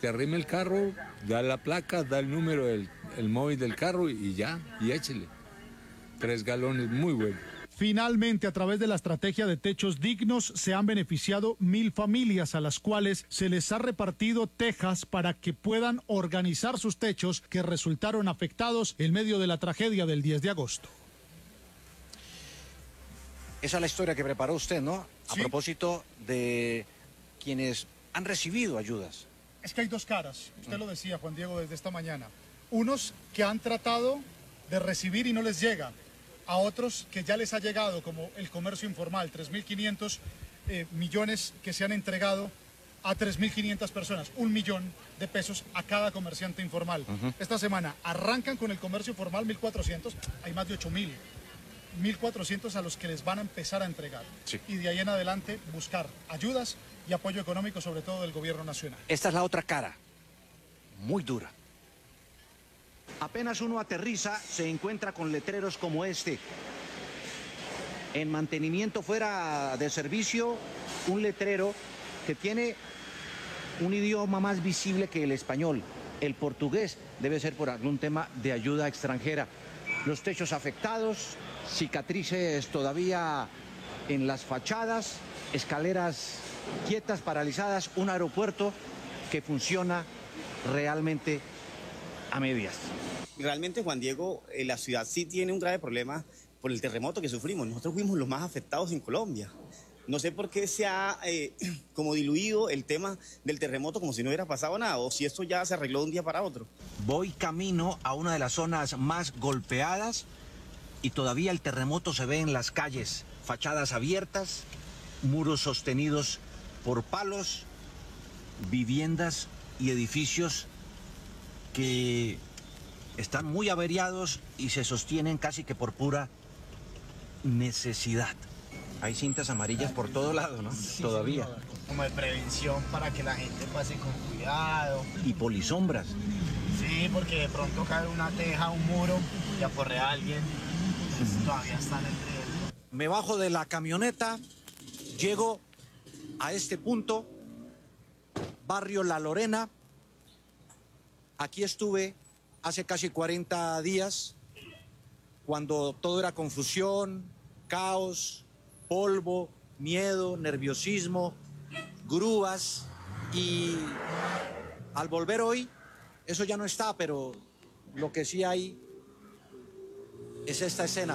te arrime el carro, da la placa, da el número, el móvil del carro y ya, y échele. 3 galones, muy bueno. Finalmente, a través de la estrategia de techos dignos, se han beneficiado 1000 familias a las cuales se les ha repartido tejas para que puedan organizar sus techos que resultaron afectados en medio de la tragedia del 10 de agosto. Esa es la historia que preparó usted, ¿no? A Sí. propósito de quienes han recibido ayudas. Es que hay dos caras, usted lo decía, Juan Diego, desde esta mañana. Unos que han tratado de recibir y no les llega, a otros que ya les ha llegado, como el comercio informal, 3.500 millones que se han entregado a 3.500 personas, 1 millón de pesos a cada comerciante informal. Esta semana arrancan con el comercio formal 1.400, hay más de 8.000. 1.400 a los que les van a empezar a entregar. Sí. Y de ahí en adelante buscar ayudas y apoyo económico, sobre todo del gobierno nacional. Esta es la otra cara, muy dura. Apenas uno aterriza, se encuentra con letreros como este. En mantenimiento fuera de servicio, un letrero que tiene un idioma más visible que el español. El portugués debe ser por algún tema de ayuda extranjera. Los techos afectados, cicatrices todavía en las fachadas, escaleras quietas, paralizadas, un aeropuerto que funciona realmente a medias. Realmente, Juan Diego, la ciudad sí tiene un grave problema por el terremoto que sufrimos. Nosotros fuimos los más afectados en Colombia. No sé por qué se ha como diluido el tema del terremoto como si no hubiera pasado nada, o si esto ya se arregló de un día para otro. Voy camino a una de las zonas más golpeadas y todavía el terremoto se ve en las calles. Fachadas abiertas, muros sostenidos por palos, viviendas y edificios que están muy averiados y se sostienen casi que por pura necesidad. Hay cintas amarillas por todo lado, ¿no? Sí, todavía. señor. Como de prevención para que la gente pase con cuidado. Y polisombras. Sí, porque de pronto cae una teja, un muro y aporrea a alguien. Entonces todavía están entre ellos. Me bajo de la camioneta, llego a este punto, barrio La Lorena. Aquí estuve hace casi 40 días, cuando todo era confusión, caos, polvo, miedo, nerviosismo, grúas, y al volver hoy, eso ya no está, pero lo que sí hay es esta escena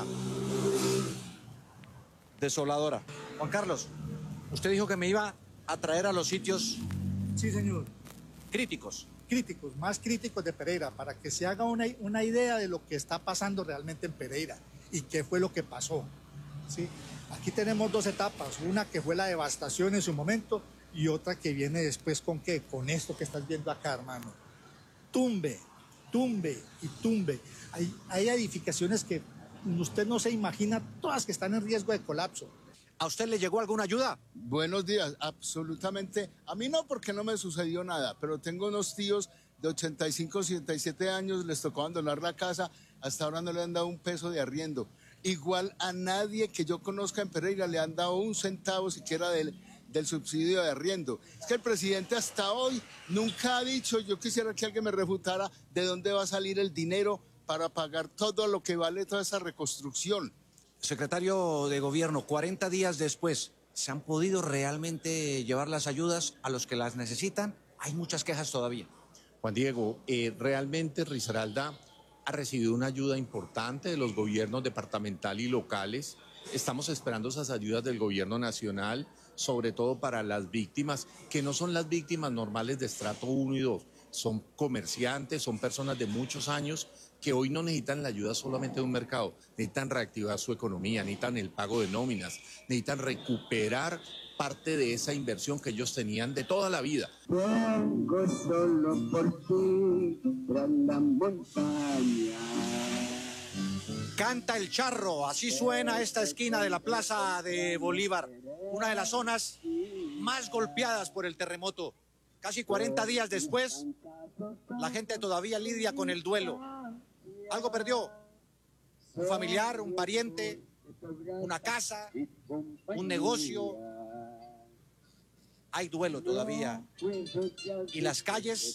desoladora. Juan Carlos, usted dijo que me iba a traer a los sitios Sí, señor. críticos. Críticos, más críticos de Pereira, para que se haga una idea de lo que está pasando realmente en Pereira y qué fue lo que pasó. ¿Sí? Aquí tenemos dos etapas, una que fue la devastación en su momento y otra que viene después con ¿qué? Con esto que estás viendo acá, hermano. Tumbe, tumbe y tumbe. Hay edificaciones que usted no se imagina, todas que están en riesgo de colapso. ¿A usted le llegó alguna ayuda? Buenos días, absolutamente. A mí no, porque no me sucedió nada, pero tengo unos tíos de 85, 87 años, les tocó abandonar la casa, hasta ahora no le han dado un peso de arriendo. Igual a nadie que yo conozca en Pereira le han dado un centavo siquiera del subsidio de arriendo. Es que el presidente hasta hoy nunca ha dicho, yo quisiera que alguien me refutara de dónde va a salir el dinero para pagar todo lo que vale toda esa reconstrucción. Secretario de Gobierno, 40 días después, ¿se han podido realmente llevar las ayudas a los que las necesitan? Hay muchas quejas todavía. Juan Diego, realmente Risaralda ha recibido una ayuda importante de los gobiernos departamental y locales. Estamos esperando esas ayudas del gobierno nacional, sobre todo para las víctimas, que no son las víctimas normales de estrato 1 y 2, son comerciantes, son personas de muchos años que hoy no necesitan la ayuda solamente de un mercado, necesitan reactivar su economía, necesitan el pago de nóminas, necesitan recuperar parte de esa inversión que ellos tenían de toda la vida. Vengo solo por ti, tras la montaña. Canta el charro, así suena esta esquina de la Plaza de Bolívar, una de las zonas más golpeadas por el terremoto. Casi 40 días después, la gente todavía lidia con el duelo. Algo perdió, un familiar, un pariente, una casa, un negocio. Hay duelo todavía. Y las calles